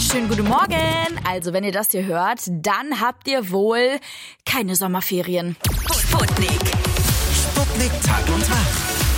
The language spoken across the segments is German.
wunderschönen guten Morgen. Also, wenn ihr das hier hört, dann habt ihr wohl keine Sommerferien. Sputnik. Sputnik Tag und Tag.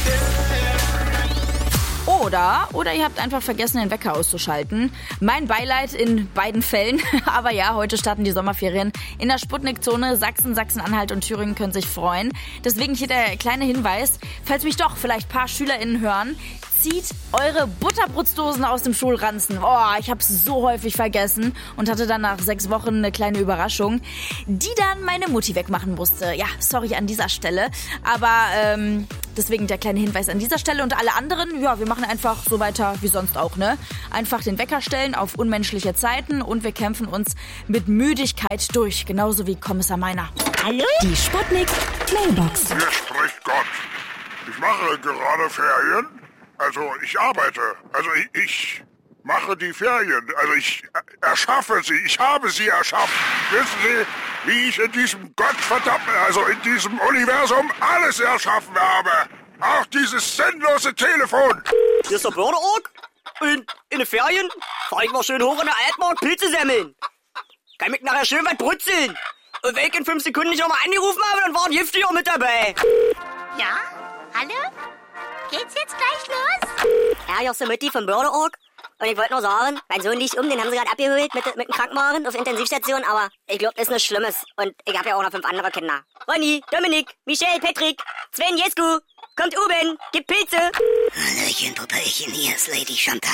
Oder ihr habt einfach vergessen, den Wecker auszuschalten. Mein Beileid in beiden Fällen. Aber ja, heute starten die Sommerferien in der Sputnik-Zone. Sachsen, Sachsen-Anhalt und Thüringen können sich freuen. Deswegen hier der kleine Hinweis, falls mich doch vielleicht ein paar SchülerInnen hören, zieht eure Butterbrotsdosen aus dem Schulranzen. Oh, ich hab's so häufig vergessen und hatte dann nach 6 Wochen eine kleine Überraschung, die dann meine Mutti wegmachen musste. Ja, sorry an dieser Stelle. Aber deswegen der kleine Hinweis an dieser Stelle. Und alle anderen, ja, wir machen einfach so weiter wie sonst auch, ne? Einfach den Wecker stellen auf unmenschliche Zeiten und wir kämpfen uns mit Müdigkeit durch. Genauso wie Kommissar Meiner. Hallo? Die Sputnik Mailbox. Hier spricht Gott. Ich mache gerade Ferien. Also ich arbeite. Also ich mache die Ferien. Also ich erschaffe sie. Ich habe sie erschaffen. Wissen Sie, wie ich in diesem Gottverdammten, also in diesem Universum alles erschaffen habe? Auch dieses sinnlose Telefon. Hier ist der Börderorg. Und in den Ferien fahr ich mal schön hoch in der Altmark Pilze sammeln. Kann mich nachher schön was brutzeln. Und wenn ich in 5 Sekunden nicht nochmal angerufen habe, dann war ein Giftiger mit dabei. Ja? Hallo? Geht's jetzt gleich los? Ja, hier ist der Mutti vom Börderorg. Und ich wollte nur sagen, mein Sohn liegt den haben sie gerade abgeholt mit dem Krankenwagen auf der Intensivstation, aber ich glaube, das ist nichts Schlimmes. Und ich habe ja auch noch 5 andere Kinder. Ronny, Dominik, Michelle, Patrick, Sven, Jesku, kommt oben, gibt Pilze. Hallöchen, Puppelchen, hier ist Lady Chantal.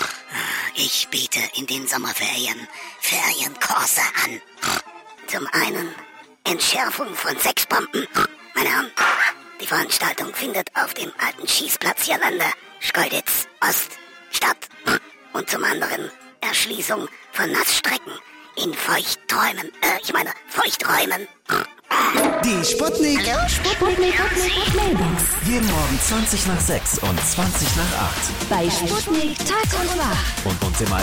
Ich biete in den Sommerferien Ferienkurse an. Zum einen Entschärfung von Sexbomben. Meine Herren, die Veranstaltung findet auf dem alten Schießplatz hier an der Schkeuditz Ost statt. Und zum anderen Erschließung von Nassstrecken in Feuchträumen. Feuchträumen. Die Sputnik. Hallo? Sputnik Mailbox. Jeden Morgen 20 nach 6 und 20 nach 8. Bei Sputnik Tag und Wach. Und uns immer